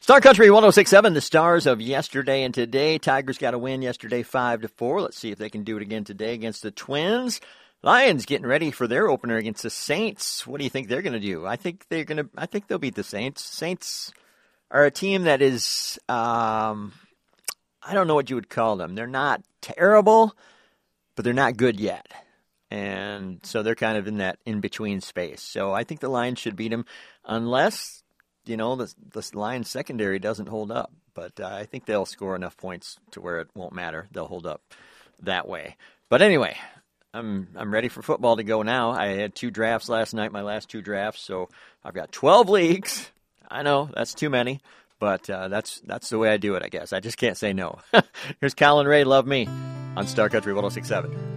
Star Country 106.7, the Stars of yesterday and today. Tigers got a win yesterday 5-4. Let's see if they can do it again today against the Twins. Lions getting ready for their opener against the Saints. What do you think they're going to do? I think they'll beat the Saints. Saints are a team that is, I don't know what you would call them. They're not terrible, but they're not good yet. And so they're kind of in that in-between space. So I think the Lions should beat them unless, the Lions secondary doesn't hold up. But I think they'll score enough points to where it won't matter. They'll hold up that way. But anyway, I'm ready for football to go now. I had 2 drafts last night, my last 2 drafts. So I've got 12 leagues. I know, that's too many. But that's the way I do it, I guess. I just can't say no. Here's Colin Ray, Love Me, on Star Country 106.7.